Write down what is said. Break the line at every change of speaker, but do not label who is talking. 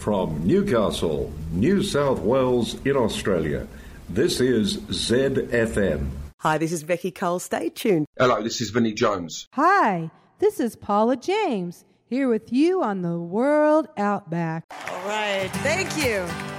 From Newcastle, New South Wales in Australia, this is ZFM.
Hi, this is Becky Cole. Stay tuned.
Hello, this is Vinnie Jones.
Hi, this is Paula James, here with you on the World Outback.
All right, thank you.